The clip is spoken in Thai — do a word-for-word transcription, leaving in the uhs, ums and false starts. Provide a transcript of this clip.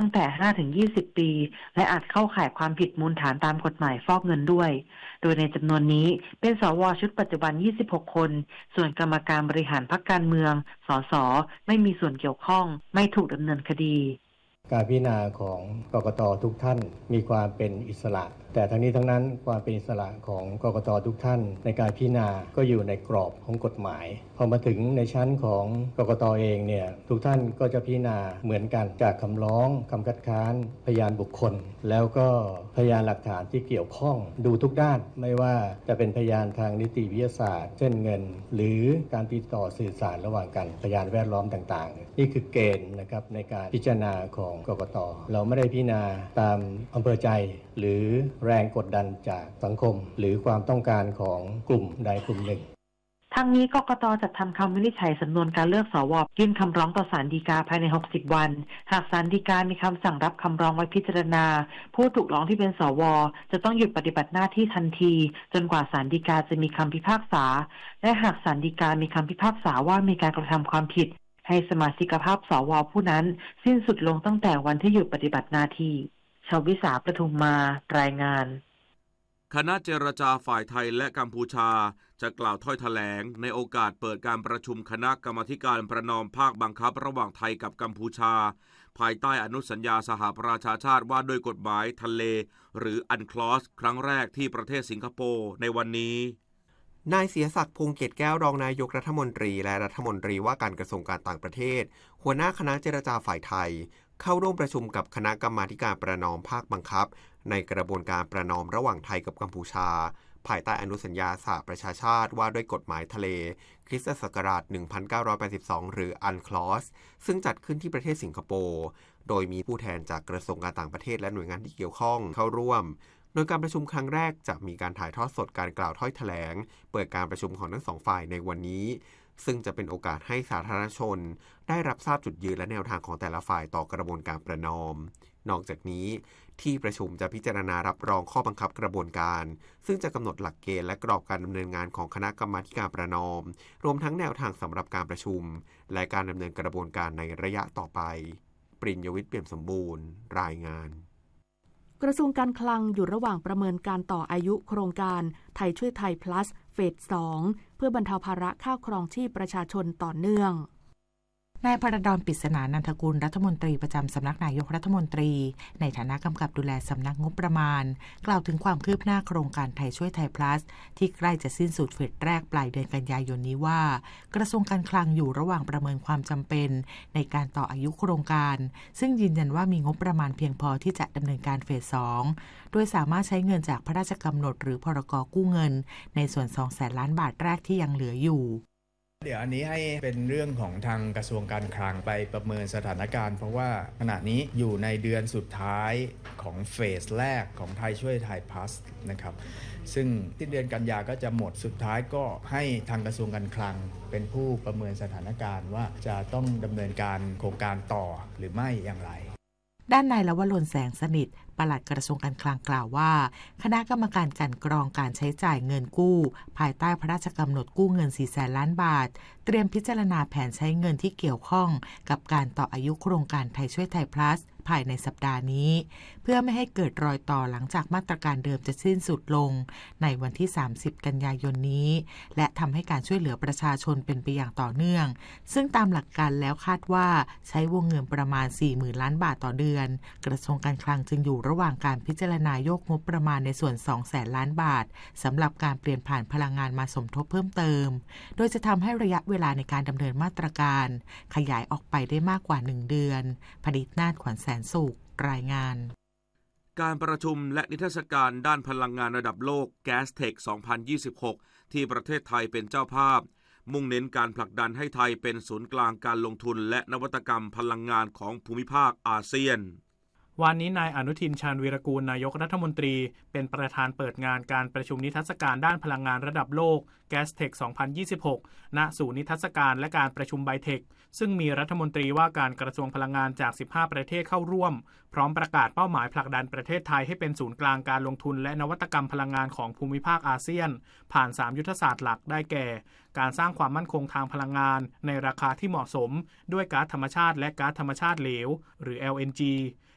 งแต่ ห้าถึงยี่สิบ ปีและอาจเข้าข่ายความผิดมูลฐานตามกฎหมายฟอกเงินด้วยโดยในจำนวนนี้เป็นสวชุดปัจจุบันยี่สิบหกคนส่วนกรรมการบริหารพรรคการเมืองสสไม่มีส่วนเกี่ยวข้องไม่ถูกดำเนินคดีการพิจารณาของกกต.ทุกท่านมีความเป็นอิสระแต่ทั้งนี้ทั้งนั้นความเป็นอิสระของกกต.ทุกท่านในการพิจารณาก็อยู่ในกรอบของกฎหมายพอมาถึงในชั้นของกกต.เองเนี่ยทุกท่านก็จะพิจารณาเหมือนกันจากคำร้องคำคัดค้านพยานบุคคลแล้วก็พยานหลักฐานที่เกี่ยวข้องดูทุกด้านไม่ว่าจะเป็นพยานทางนิติวิทยาศาสตร์เช่นเงินหรือการติดต่อสื่อสารระหว่างกันพยานแวดล้อมต่างๆนี่คือเกณฑ์นะครับในการพิจารณาของกกต.เราไม่ได้พิจารณาตามอำเภอใจหรือแรงกดดันจากสังคมหรือความต้องการของกลุ่มใดกลุ่มหนึ่งทั้งนี้กกต.จัดทำคำวินิจฉัยสำนวนการเลือกสว.ยื่นคำร้องต่อศาลฎีกาภายในหกสิบวันหากศาลฎีกามีคำสั่งรับคำร้องไว้พิจารณาผู้ถูกร้องที่เป็นสว.จะต้องหยุดปฏิบัติหน้าที่ทันทีจนกว่าศาลฎีกาจะมีคำพิพากษาและหากศาลฎีกามีคำพิพากษาว่ามีการกระทำความผิดให้สมาชิกภาพสว.ผู้นั้นสิ้นสุดลงตั้งแต่วันที่หยุดปฏิบัติหน้าที่ชวิสาประทุมมารายงานคณะเจรจาฝ่ายไทยและกัมพูชาจะกล่าวถ้อยแถลงในโอกาสเปิดการประชุมคณะกรรมาธิการประนอมภาคบังคับระหว่างไทยกับกัมพูชาภายใต้อนุสัญญาสหประชาชาติว่าด้วยกฎหมายทะเลหรืออันคลอสครั้งแรกที่ประเทศสิงคโปร์ในวันนี้นายเสียศักดิ์พงษ์เกตแก้วรองนายกรัฐมนตรีและรัฐมนตรีว่าการกระทรวงการต่างประเทศหัวหน้าคณะเจรจาฝ่ายไทยเข้าร่วมประชุมกับคณะกรรมาธิการประนอมภาคบังคับในกระบวนการประนอมระหว่างไทยกับกัมพูชาภายใต้อนุสัญญาสหประชาชาติว่าด้วยกฎหมายทะเลคริสตศักราชหนึ่งพันเก้าร้อยแปดสิบสองหรืออันคลอสซึ่งจัดขึ้นที่ประเทศสิงคโปร์โดยมีผู้แทนจากกระทรวงการต่างประเทศและหน่วยงานที่เกี่ยวข้องเข้าร่วมโดยการประชุมครั้งแรกจะมีการถ่ายทอดสดการกล่าวถ้อยแถลงเปิดการประชุมของทั้งสองฝ่ายในวันนี้ซึ่งจะเป็นโอกาสให้สาธารณชนได้รับทราบจุดยืนและแนวทางของแต่ละฝ่ายต่อกระบวนการประนอมนอกจากนี้ที่ประชุมจะพิจารณารับรองข้อบังคับกระบวนการซึ่งจะกำหนดหลักเกณฑ์และกรอบการดำเนินงานของคณะกรรมาการประนอมรวมทั้งแนวทางสำหรับการประชุมและการดำเนินกระบวนการในระยะต่อไปปริญญวิทย์เปี่ยมสมบูรณ์รายงานกระทรวงการคลังอยู่ระหว่างประเมินการต่ออายุโครงการไทยช่วยไทย plus เฟส สอง เพื่อบรรเทาภาระค่าครองชีพประชาชนต่อเนื่องนายพระดอน ปริศนานันทกุลรัฐมนตรีประจำสำนักนายกรัฐมนตรีในฐานะกำกับดูแลสำนักงบประมาณกล่าวถึงความคืบหน้าโครงการไทยช่วยไทย plus ที่ใกล้จะสิ้นสุดเฟสแรกปลายเดือนกันยายนนี้ว่ากระทรวงการคลังอยู่ระหว่างประเมินความจำเป็นในการต่ออายุโครงการซึ่งยืนยันว่ามีงบประมาณเพียงพอที่จะดำเนินการเฟสสองโดยสามารถใช้เงินจากพระราชกำหนดหรือพรก.กู้เงินในส่วนสองแสนล้านบาทแรกที่ยังเหลืออยู่เดี๋ยวอันนี้ให้เป็นเรื่องของทางกระทรวงการคลังไปประเมินสถานการณ์เพราะว่าขณะนี้อยู่ในเดือนสุดท้ายของเฟสแรกของไทยช่วยไทยพลัสนะครับซึ่งที่เดือนกันยาก็จะหมดสุดท้ายก็ให้ทางกระทรวงการคลังเป็นผู้ประเมินสถานการณ์ว่าจะต้องดำเนินการโครงการต่อหรือไม่อย่างไรด้านนายลวรน แสงสนิทปลัดกระทรวงการคลังกล่าวว่าคณะกรรมการกลั่นกรองการใช้จ่ายเงินกู้ภายใต้พระราชกำหนดกู้เงินสี่แสนล้านบาทเตรียมพิจารณาแผนใช้เงินที่เกี่ยวข้องกับการต่ออายุโครงการไทยช่วยไทย plus ภายในสัปดาห์นี้เพื่อไม่ให้เกิดรอยต่อหลังจากมาตรการเดิมจะสิ้นสุดลงในวันที่สามสิบกันยายนนี้และทำให้การช่วยเหลือประชาชนเป็นไปอย่างต่อเนื่องซึ่งตามหลักการแล้วคาดว่าใช้วงเงินประมาณ สี่หมื่นล้านบาทต่อเดือนกระทรวงการคลังจึงอยู่ระหว่างการพิจารณาโยกงบประมาณในส่วน สองแสนล้านบาทสำหรับการเปลี่ยนผ่านพลังงานมาสมทบเพิ่มเติมโดยจะทำให้ระยะเวลาในการดำเนินมาตรการขยายออกไปได้มากกว่าหนึ่งเดือนผลิตนาถขวัญแสนสุขรายงานการประชุมและนิทรรศการด้านพลังงานระดับโลก Gastech สองพันยี่สิบหกที่ประเทศไทยเป็นเจ้าภาพมุ่งเน้นการผลักดันให้ไทยเป็นศูนย์กลางการลงทุนและนวัตกรรมพลังงานของภูมิภาคอาเซียนวันนี้นายอนุทินชาญวีรกูลนายกรัฐมนตรีเป็นประธานเปิดงานการประชุมนิทรรศการด้านพลังงานระดับโลก Gastech สองพันยี่สิบหกณศูนย์นิทรรศการและการประชุมไบเทคซึ่งมีรัฐมนตรีว่าการกระทรวงพลังงานจากสิบห้าประเทศเข้าร่วมพร้อมประกาศเป้าหมายผลักดันประเทศไทยให้เป็นศูนย์กลางการลงทุนและนวัตกรรมพลังงานของภูมิภาคอาเซียนผ่านสามยุทธศาสตร์หลักได้แก่การสร้างความมั่นคงทางพลังงานในราคาที่เหมาะสมด้วยก๊าซธรรมชาติและก๊าซธรรมชาติเหลวหรือ แอล เอ็น จี